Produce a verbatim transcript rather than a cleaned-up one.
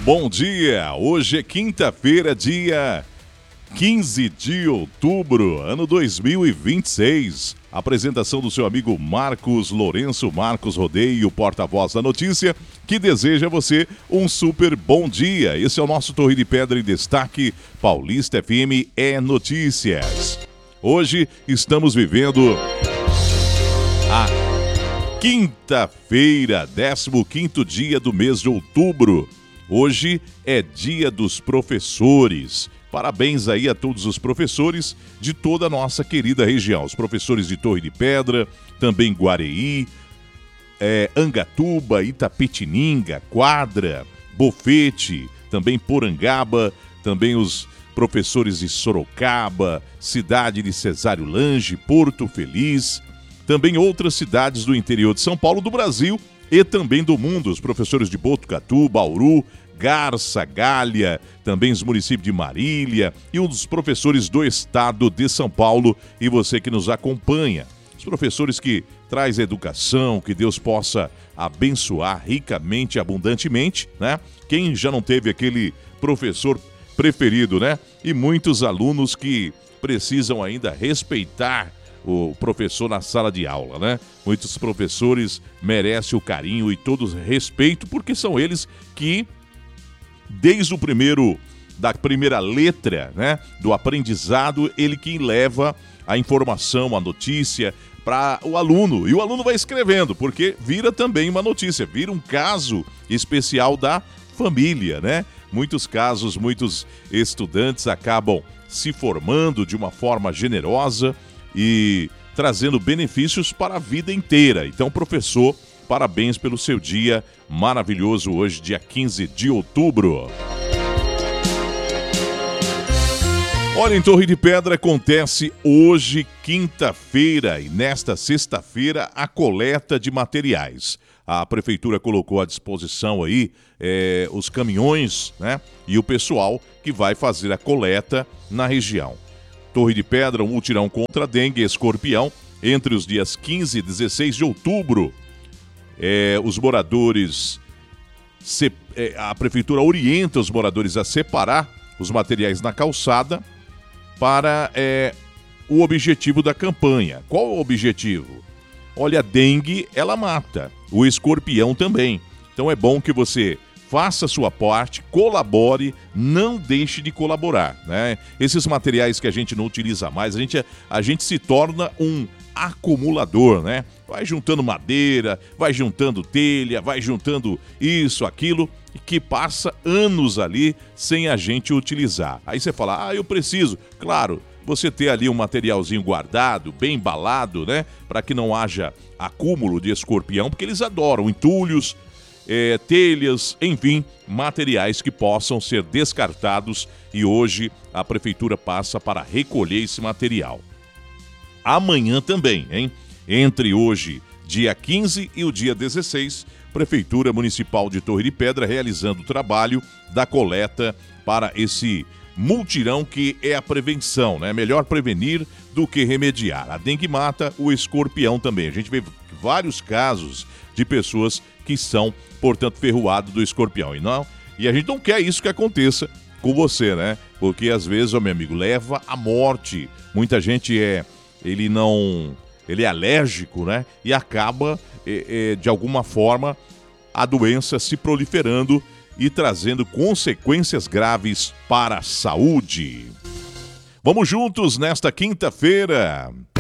Bom dia, hoje é quinta-feira, dia quinze de outubro, ano dois mil e vinte e seis. Apresentação do seu amigo Marcos Lourenço, Marcos Rodeio, porta-voz da notícia, que deseja a você um super bom dia. Esse é o nosso Torre de Pedra em Destaque, Paulista F M é Notícias. Hoje estamos vivendo a quinta-feira, décimo quinto dia do mês de outubro. Hoje é dia dos professores. Parabéns aí a todos os professores de toda a nossa querida região. Os professores de Torre de Pedra, também Guareí, é, Angatuba, Itapetininga, Quadra, Bofete, também Porangaba, também os professores de Sorocaba, cidade de Cesário Lange, Porto Feliz, também outras cidades do interior de São Paulo, do Brasil e também do mundo, os professores de Botucatu, Bauru, Garça, Galha, também os municípios de Marília e um dos professores do estado de São Paulo e você que nos acompanha. Os professores que traz educação, que Deus possa abençoar ricamente, abundantemente, né? Quem já não teve aquele professor preferido, né? E muitos alunos que precisam ainda respeitar o professor na sala de aula, né? Muitos professores merecem o carinho e todo o respeito, porque são eles que, desde o primeiro, da primeira letra, né, do aprendizado, ele que leva a informação, a notícia para o aluno. E o aluno vai escrevendo, porque vira também uma notícia, vira um caso especial da família, né? Muitos casos, muitos estudantes acabam se formando de uma forma generosa e trazendo benefícios para a vida inteira. Então, professor, parabéns pelo seu dia maravilhoso hoje, dia quinze de outubro. Olha, em Torre de Pedra acontece hoje, quinta-feira, e nesta sexta-feira, a coleta de materiais. A prefeitura colocou à disposição aí é, os caminhões, né, e o pessoal que vai fazer a coleta na região. Torre de Pedra, um mutirão contra a dengue e escorpião, entre os dias quinze e dezesseis de outubro. É, os moradores, se, é, a prefeitura orienta os moradores a separar os materiais na calçada para é, o objetivo da campanha. Qual é o objetivo? Olha, a dengue, ela mata, o escorpião também. Então é bom que você faça a sua parte, colabore, não deixe de colaborar, né? Esses materiais que a gente não utiliza mais, a gente, a gente se torna um acumulador, né? Vai juntando madeira, vai juntando telha, vai juntando isso, aquilo, que passa anos ali sem a gente utilizar. Aí você fala, ah, eu preciso. Claro, você ter ali um materialzinho guardado, bem embalado, né? Para que não haja acúmulo de escorpião, porque eles adoram entulhos, É, telhas, enfim, materiais que possam ser descartados e hoje a prefeitura passa para recolher esse material. Amanhã também, hein? Entre hoje, dia quinze e o dia dezesseis, Prefeitura Municipal de Torre de Pedra realizando o trabalho da coleta para esse multirão que é a prevenção, né? Melhor prevenir do que remediar. A dengue mata, o escorpião também. A gente vê vários casos de pessoas que são, portanto, ferroados do escorpião. E, não, e a gente não quer isso que aconteça com você, né? Porque às vezes, ó, meu amigo, leva à morte. Muita gente é, ele não, ele é alérgico, né? E acaba, é, é, de alguma forma, a doença se proliferando e trazendo consequências graves para a saúde. Vamos juntos nesta quinta-feira.